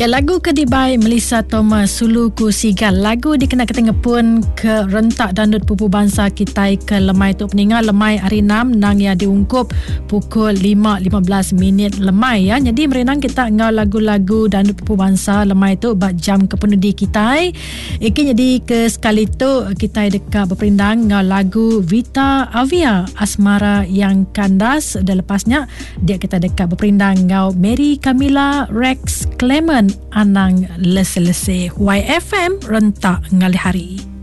Ya, lagu Kedibai Melissa Thomas Suluku Sigal. Lagu dikenal ketengah pun ke rentak dandut pupu bangsa kita ke lemai tu peningat lemai hari 6 nang ya diungkup pukul 5.15 minit lemai ya. Jadi merenang kita ngau lagu-lagu dandut pupu bangsa lemai tu bak jam kepenudi kita. Iki jadi ke sekali tu kita dekat berperindang ngau lagu Vita Avia Asmara yang Kandas. Dan lepasnya dia kita dekat berperindang ngau Mary Camilla Rex Clement Anang Lese-lese. YFM rentak ngali hari.